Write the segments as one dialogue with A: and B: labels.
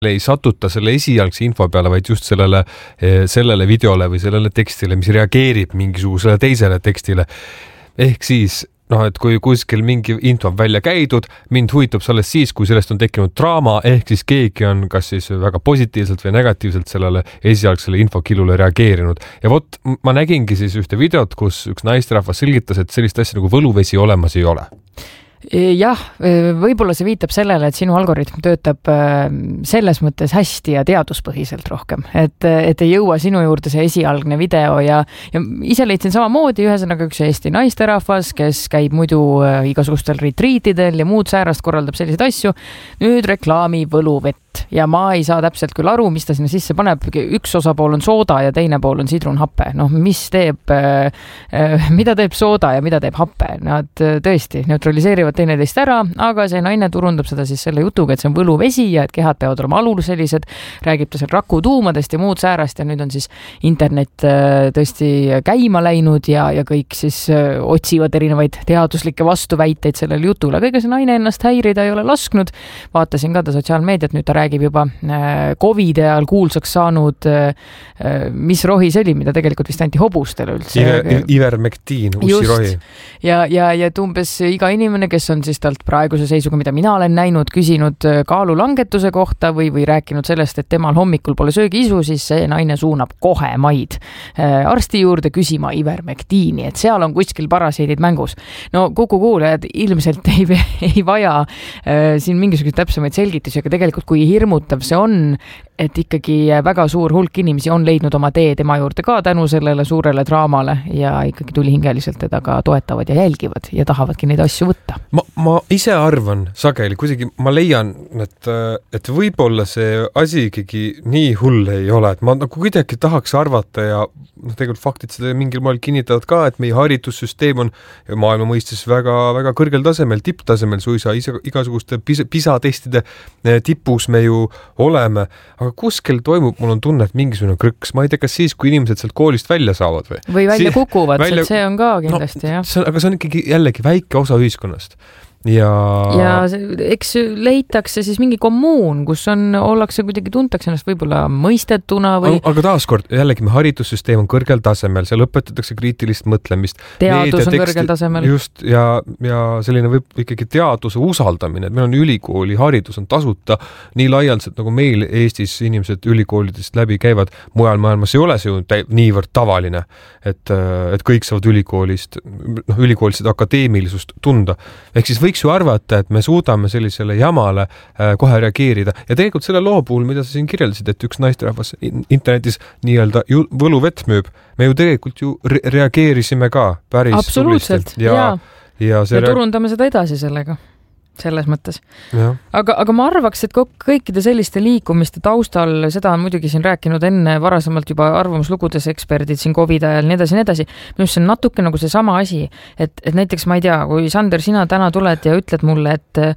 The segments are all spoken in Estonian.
A: ei satuta selle esialgse info peale, vaid just sellele videole või sellele tekstile, mis reageerib mingisugusele teisele tekstile. Ehk siis, et kui kuskil mingi info on välja käidud, mind huvitab sellest siis, kui sellest on tekkinud draama, ehk siis keegi on kas siis väga positiivselt või negatiivselt sellele esialgsele infokilule reageerinud. Ja ma nägingi siis ühte videot, kus üks naisterahvas selgitas, et sellist asja nagu võluvesi olemas ei ole.
B: Jah, võib-olla see viitab sellele, et sinu algoritm töötab selles mõttes hästi ja teaduspõhiselt rohkem, et ei jõua sinu juurde see esialgne video ja ise leidsin samamoodi, ühesõnaga üks Eesti naisterahvas, kes käib muidu igasugustel retriitidel ja muud säärast korraldab selliseid asju, nüüd reklaami võluvett ja ma ei saa täpselt küll aru, mis ta sinna sisse paneb, üks osapool on sooda ja teine pool on sidrunhappe, mida teeb sooda ja mida teeb happe, nad tõesti neutraliseerivad teineteist ära, aga see naine turundab seda siis selle jutuga, et see on võluvesi ja et kehad peavad olema alul sellised, räägib ta seal rakutuumadest ja muud säärast ja nüüd on siis internet tõesti käima läinud ja kõik siis otsivad erinevaid teaduslikke vastuväiteid sellele jutule, aga ega see naine ennast häirida ei ole lasknud, vaatasin ka ta sotsiaalmeediat, nüüd ta räägib juba COVID ajal kuulsaks saanud, mis rohi see oli, mida tegelikult vist anti hobustele üldse.
A: Ivermectin, ussirohi.
B: Ja et umbes iga inimene, kes on siis talt praeguse seisuga, mida mina olen näinud, küsinud kaalulangetuse kohta või rääkinud sellest, et temal hommikul pole söögiisu, siis see naine suunab kohe maid arsti juurde küsima ivermektiini, et seal on kuskil parasiidid mängus. No Kuku kuulajad ilmselt ei vaja siin mingisuguseid täpsemaid selgitusi, aga tegelikult kui hirmutav see on, et ikkagi väga suur hulk inimesi on leidnud oma tee tema juurde ka tänu sellele suurele draamale ja ikkagi tulihingeliselt teda ka toetavad ja jälgivad ja tahavadki neid asju võtta.
A: Ma ise arvan sageli, kuigi ma leian, et võib-olla see asi ikkagi nii hull ei ole, et ma nagu kuidagi tahaks arvata ja tegelikult faktid seda mingil moel kinnitavad ka, et meie haridussüsteem on maailma mõistes väga, väga kõrgel tasemel, tipptasemel suisa, igasuguste PISA-testide tipus me ju oleme, aga kuskil toimub, mul on tunne, et mingisugune krõks, ma ei tea, kas siis, kui inimesed sealt koolist välja saavad
B: või välja kukuvad, see on ka kindlasti, jah.
A: Aga see on ikkagi jällegi väike osa ühiskonnast. Ja
B: eks leitakse siis mingi kommuun, kus ollakse kuidagi tuntakse ennast võib-olla mõistetuna või...
A: Aga taaskord, jällegi me haridussüsteem on kõrgel tasemel, seal õpetatakse kriitilist mõtlemist.
B: Teadus on kõrgel tasemel.
A: Just, ja selline võib ikkagi teaduse usaldamine, et meil on ülikooli haridus on tasuta nii laialdaselt, nagu meil Eestis inimesed ülikoolidest läbi käivad, mujal maailmas ei ole see ju niivõrd tavaline, et kõik saavad ülikoolist seda akadeemilisust tunda. Ehk siis võiks ju arvata, et me suudame sellisele jamale kohe reageerida. Ja tegelikult selle loo puhul, mida sa siin kirjeldasid, et üks naisterahvas internetis nii-öelda võluvett müüb, me ju tegelikult ju reageerisime ka päris tubliselt. Ja
B: turundame seda edasi sellega. Selles mõttes. Aga ma arvaks, et kõikide selliste liikumiste taustal, seda on muidugi siin rääkinud enne varasemalt juba arvamuslugudes eksperdid siin COVID ajal, nii edasi. Minu see on natuke nagu see sama asi, et näiteks ma ei tea, kui Sander, sina täna tuled ja ütled mulle,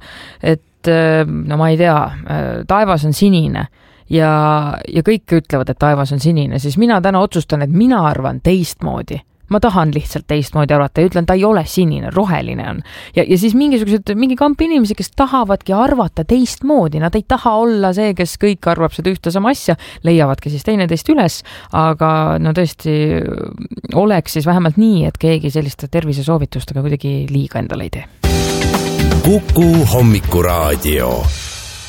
B: et no ma ei tea, taevas on sinine ja kõik ütlevad, et taevas on sinine, siis mina täna otsustan, et mina arvan teistmoodi. Ma tahan lihtsalt teistmoodi arvata ja ütlen, ta ei ole sinine, roheline on. Ja siis mingi kamp inimesi, kes tahavadki arvata teistmoodi, nad ei taha olla see, kes kõik arvab seda ühte sama asja, leiavadki siis teineteist üles, aga no tõesti oleks siis vähemalt nii, et keegi selliste tervisesoovitustega kuidagi liiga endale ei tee.
C: Kuku hommikuraadio.